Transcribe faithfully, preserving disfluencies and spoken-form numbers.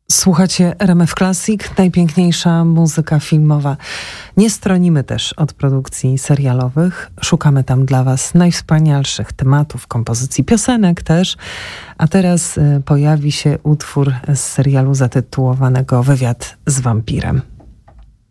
Słuchacie R M F Classic, najpiękniejsza muzyka filmowa. Nie stronimy też od produkcji serialowych. Szukamy tam dla was najwspanialszych tematów, kompozycji, piosenek też. A teraz y, pojawi się utwór z serialu zatytułowanego Wywiad z wampirem.